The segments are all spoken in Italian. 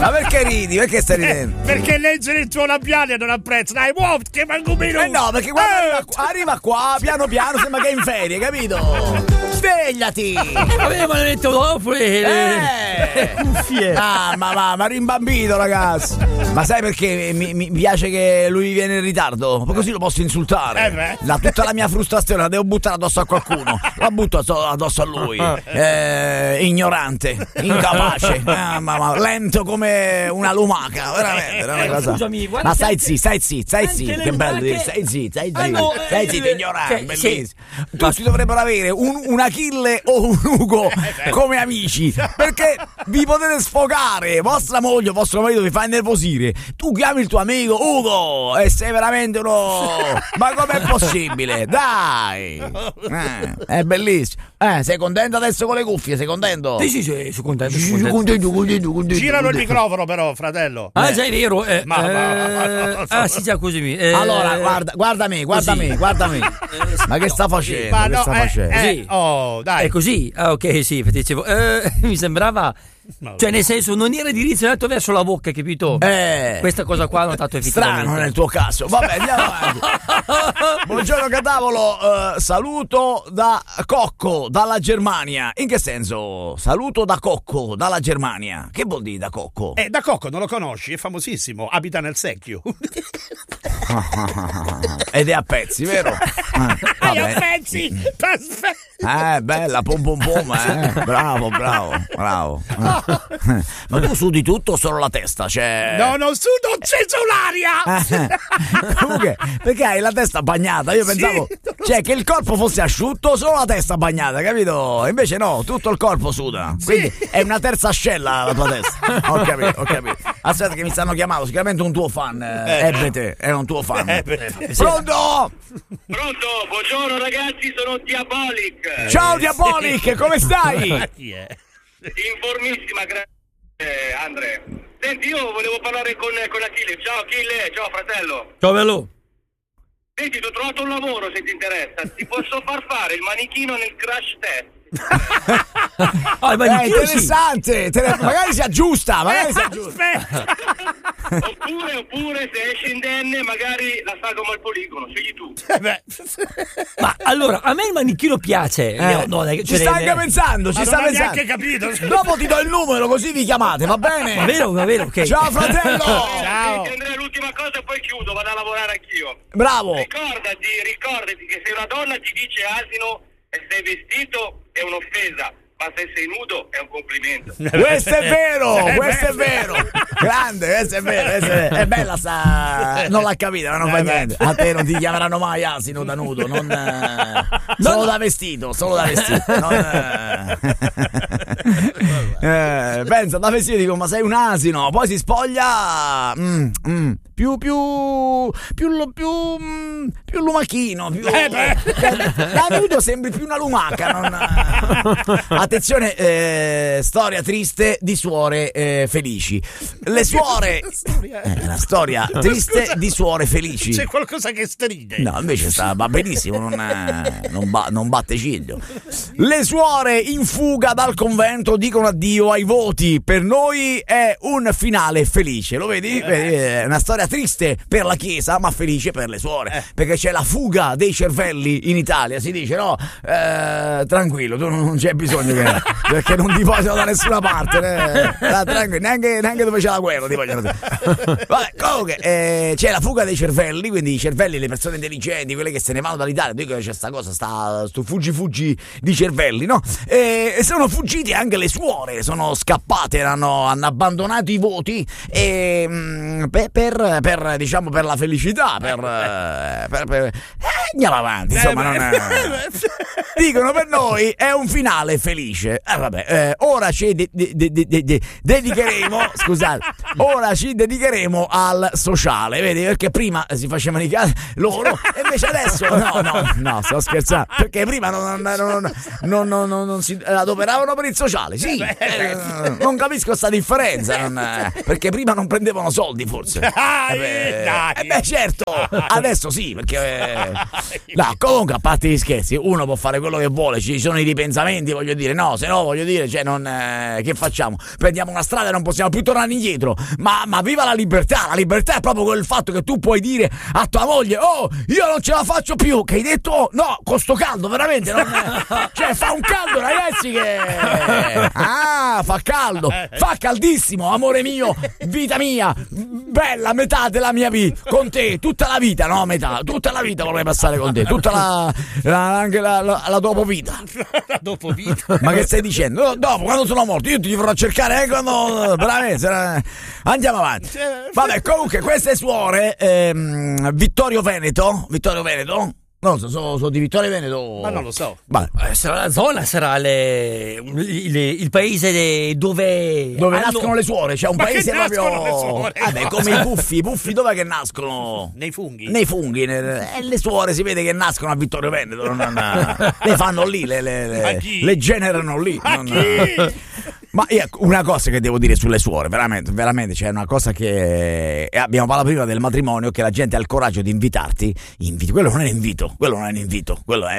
Ma perché ridi? Perché stai ridendo? Perché leggere il tuo labiale non apprezzo. Dai, muoviti, che manco un minuto. No, perché guarda, arriva qua, piano piano, sembra che è in ferie, capito? Svegliati! Aveva detto dopo le cuffie. Ma rimbambito, ragazzi. Ma sai perché mi piace che lui viene in ritardo? Ma così lo posso insultare. Tutta la mia frustrazione la devo buttare addosso a qualcuno. La butto addosso a lui. Ignorante, incapace, lento come una lumaca. Veramente, una cosa. Scusami, ma stai zitto, che bello dire. Stai zitto, ignorante, bellissimo. Tutti dovrebbero avere un Achille o un Ugo come amici, perché vi potete sfogare. Vostra moglie o vostro marito vi fa innervosire. Tu chiami il tuo amico Ugo e sei veramente uno. Ma com'è possibile? Dai, è bellissimo. Sei contento adesso con le cuffie? Sei contento? Sì, sono contento. Contento. Giralo il microfono, però, fratello. Sai, vero. Sì, già così. Allora, guardami. Ma che sta facendo? Sì. Dai. È così? Ok, sì, dicevo. Mi sembrava. Cioè, nel senso, non era direzionato verso la bocca, capito? Questa cosa qua ho notato effettivamente. Strano nel tuo caso. Vabbè, andiamo avanti. Buongiorno Catavolo, saluto da Cocco, dalla Germania. In che senso? Saluto da Cocco, dalla Germania. Che vuol dire da Cocco? Da Cocco non lo conosci? È famosissimo, abita nel secchio. Ed è a pezzi, vero? È a pezzi. Bella, pom pom pom, bravo. Ma tu sudi tutto o solo la testa? Cioè. No, non sudo, ceso l'aria. Comunque, perché hai la testa bagnata? Io pensavo che il corpo fosse asciutto, solo la testa bagnata, capito? Invece no, tutto il corpo suda. Quindi è una terza ascella la tua testa. Ho capito. Aspetta che mi stanno chiamando, sicuramente un tuo fan. Ebete, è un tuo fan. Pronto, buongiorno ragazzi, sono Diabolic. Ciao Diabolic, come stai? Informissima, grazie Andre. Senti, io volevo parlare con Achille. Ciao Achille, ciao fratello. Ciao bello. Senti, ti ho trovato un lavoro se ti interessa. Ti posso far fare il manichino nel crash test. Interessante, magari si aggiusta, oppure se esce indenne magari la salgo al poligono, scegli tu. Ma allora a me il manichino piace. Ci sta anche pensando, ci sta pensando. Neanche capito. Dopo ti do il numero così vi chiamate, va bene? Va bene, ok. Ciao fratello. Ciao. Andrea, l'ultima cosa e poi chiudo, vado a lavorare anch'io. Bravo. Ricordati che se una donna ti dice asino e sei vestito è un'offesa, ma se sei nudo è un complimento. Questo è vero. Grande, questo è vero. È bella non l'ha capita, ma non fa niente. A te non ti chiameranno mai asino da nudo, solo da vestito. Pensa, da vestito dico, ma sei un asino, poi si spoglia più lumachino, da nudo sembri più una lumaca. Attenzione, storia triste di suore felici. Le suore una storia triste di suore felici. C'è qualcosa che stride. No, invece va benissimo, non batte ciglio. Le suore in fuga dal convento dicono addio ai voti. Per noi è un finale felice. Lo vedi? È una storia triste per la chiesa, ma felice per le suore, perché c'è la fuga dei cervelli in Italia. Si dice no, tranquillo, tu non c'è bisogno perché non ti vogliono da nessuna parte, tranquillo, neanche dove c'è la guerra ti vogliono. Vabbè, comunque c'è la fuga dei cervelli, quindi i cervelli, le persone intelligenti, quelle che se ne vanno dall'Italia. Dico che c'è sta cosa, sto fuggi di cervelli, no? E sono fuggiti anche le suore, sono scappate, hanno abbandonato i voti per diciamo per la felicità, per andiamo avanti, insomma, dicono per noi è un finale felice. Ora ci dedicheremo, scusate, ora ci dedicheremo al sociale, vedi, perché prima si facevano i casi loro e invece adesso no, sto scherzando, perché prima non si adoperavano per il sociale, sì, non capisco sta differenza, perché prima non prendevano soldi forse. Certo, adesso sì, perché no, comunque a parte gli scherzi, uno può fare quello quello che vuole, ci sono i ripensamenti, voglio dire, no, se no, voglio dire, cioè non che facciamo? Prendiamo una strada e non possiamo più tornare indietro. Ma viva la libertà è proprio quel fatto che tu puoi dire a tua moglie: oh, io non ce la faccio più, che hai detto oh, no, con sto caldo veramente non cioè fa un caldo, ragazzi, che fa caldo, fa caldissimo, amore mio, vita mia, bella metà della mia vita con te, tutta la vita, no, metà, tutta la vita vorrei passare con te, tutta anche la dopo vita. La dopo vita. Ma che stai dicendo? Dopo, quando sono morto, io ti verrò a cercare quando veramente. Andiamo avanti. Vabbè, comunque queste suore Vittorio Veneto. Non so, sono di Vittorio Veneto. Ma non lo so. Sarà la zona, sarà il paese dove nascono le suore. C'è un ma paese che proprio. Le suore? Vabbè, come i puffi. I puffi dov'è che nascono? Nei funghi. Le suore si vede che nascono a Vittorio Veneto. Le fanno lì, le generano lì. Ma una cosa che devo dire sulle suore, veramente, c'è una cosa che abbiamo parlato prima del matrimonio, che la gente ha il coraggio di invitarti. Quello non è un invito, quello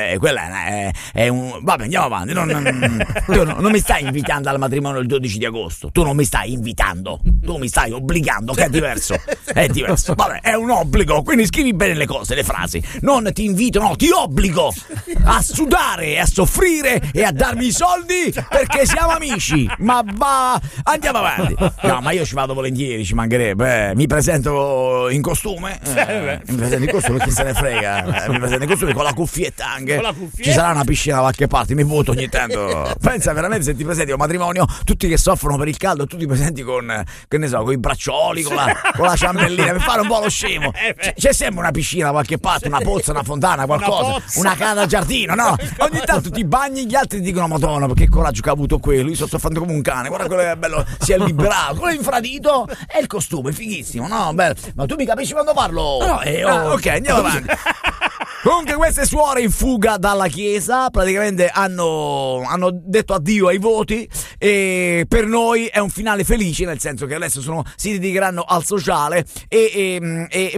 è un. Vabbè, andiamo avanti. Tu non mi stai invitando al matrimonio il 12 di agosto, tu non mi stai invitando, tu mi stai obbligando, che è diverso. Vabbè, è un obbligo, quindi scrivi bene le cose, le frasi. Non ti invito, no, ti obbligo a sudare, a soffrire e a darmi i soldi perché siamo amici. Ma andiamo avanti. No, ma io ci vado volentieri, ci mancherebbe. Mi presento in costume. Mi presento in costume, chi se ne frega. Mi presento in costume con la cuffietta anche. Ci sarà una piscina da qualche parte, mi voto ogni tanto. Pensa veramente, se ti presenti a un matrimonio, tutti che soffrono per il caldo, tu ti presenti con, che ne so, con i braccioli, con la ciambellina, per fare un po' lo scemo. C'è sempre una piscina da qualche parte, una pozza, una fontana, qualcosa, una canna al giardino, no? Ogni tanto ti bagni, gli altri dicono: Madonna, perché coraggio che ha avuto quello, io sto soffrendo come un cane, guarda quello che è bello, si è liberato, quello infradito e il costume, fighissimo, no? Bello. Ma tu mi capisci quando parlo? No, ok, andiamo avanti. Comunque queste suore in fuga dalla chiesa praticamente hanno detto addio ai voti, e per noi è un finale felice, nel senso che adesso si dedicheranno al sociale, e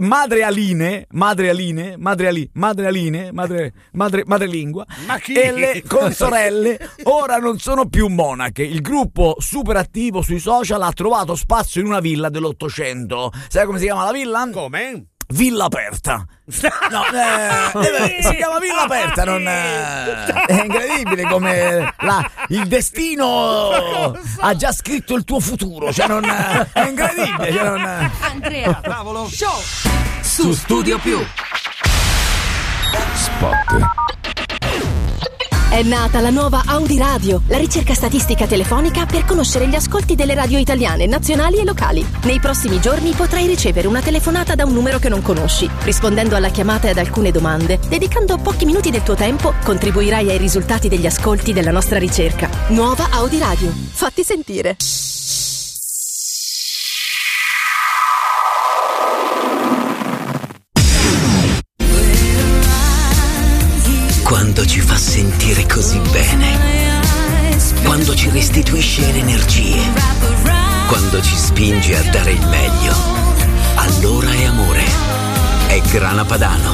madrelingua e le consorelle ora non sono più monache. Il gruppo super attivo sui social ha trovato spazio in una villa dell'800. Sai come si chiama la villa? Come? Villa Aperta. No, si chiama Villa Aperta, non è incredibile come il destino ha già scritto il tuo futuro, cioè non è incredibile, cioè non. Andrea Tavolo Show su Studio Più. Spot. È nata la nuova Audi Radio, la ricerca statistica telefonica per conoscere gli ascolti delle radio italiane, nazionali e locali. Nei prossimi giorni potrai ricevere una telefonata da un numero che non conosci. Rispondendo alla chiamata e ad alcune domande, dedicando pochi minuti del tuo tempo, contribuirai ai risultati degli ascolti della nostra ricerca. Nuova Audi Radio. Fatti sentire. Quando ci fa sentire così bene, quando ci restituisce le energie, quando ci spinge a dare il meglio, allora è amore. È Grana Padano.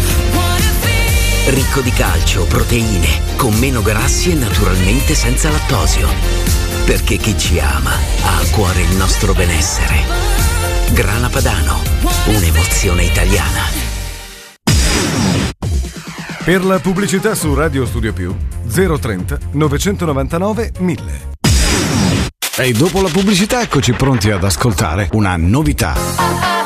Ricco di calcio, proteine, con meno grassi e naturalmente senza lattosio. Perché chi ci ama ha a cuore il nostro benessere. Grana Padano, un'emozione italiana. Per la pubblicità su Radio Studio Più 030 999 1000. E dopo la pubblicità eccoci pronti ad ascoltare una novità.